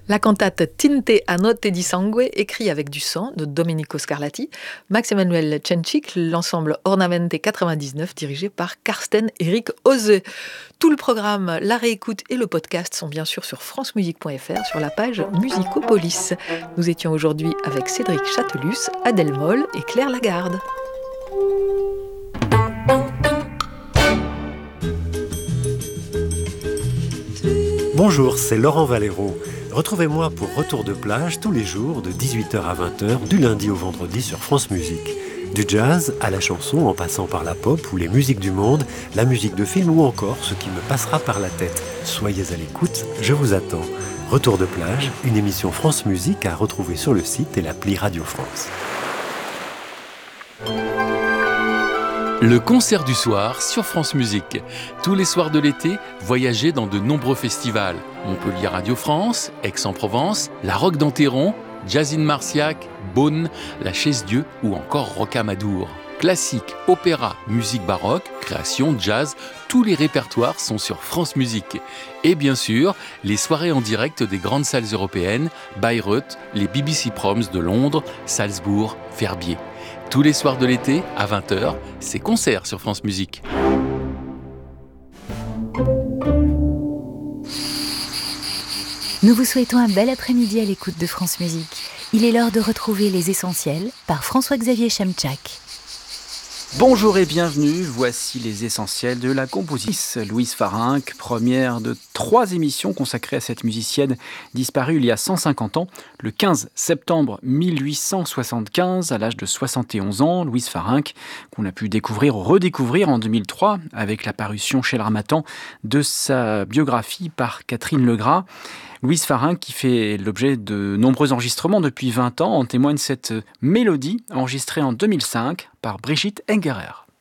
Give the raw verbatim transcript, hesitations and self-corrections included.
La cantate Tinte a notte di sangue, écrit avec du sang, de Domenico Scarlatti, Max Emanuel Cencic, l'ensemble Ornamente quatre-vingt-dix-neuf, dirigé par Karsten Erik Hose. Tout le programme, la réécoute et le podcast sont bien sûr sur francemusique point f r, sur la page Musicopolis. Nous étions aujourd'hui avec Cédric Chatelus, Adèle Moll et Claire Lagarde. Bonjour, c'est Laurent Valero. Retrouvez-moi pour Retour de plage tous les jours de dix-huit heures à vingt heures, du lundi au vendredi sur France Musique. Du jazz à la chanson en passant par la pop ou les musiques du monde, la musique de film ou encore ce qui me passera par la tête. Soyez à l'écoute, je vous attends. Retour de plage, une émission France Musique à retrouver sur le site et l'appli Radio France. Le concert du soir sur France Musique. Tous les soirs de l'été, voyagez dans de nombreux festivals. Montpellier Radio France, Aix-en-Provence, la Roque d'Enterron, Jazzine Marciac, Beaune, la Chaise-Dieu ou encore Rocamadour. Classique, opéra, musique baroque, création, jazz, tous les répertoires sont sur France Musique. Et bien sûr, les soirées en direct des grandes salles européennes, Bayreuth, les B B C Proms de Londres, Salzbourg, Verbier. Tous les soirs de l'été, à vingt heures, c'est concert sur France Musique. Nous vous souhaitons un bel après-midi à l'écoute de France Musique. Il est l'heure de retrouver Les Essentiels par François-Xavier Chemchak. Bonjour et bienvenue, voici les essentiels de la compositrice Louise Farinck, première de trois émissions consacrées à cette musicienne disparue il y a cent cinquante ans. Le quinze septembre mille huit cent soixante-quinze, à l'âge de soixante et onze ans, Louise Farinck, qu'on a pu découvrir ou redécouvrir en deux mille trois avec la parution chez l'Harmattan de sa biographie par Catherine Legras. Louise Farinck, qui fait l'objet de nombreux enregistrements depuis vingt ans, en témoigne cette mélodie enregistrée en deux mille cinq par Brigitte Engerer.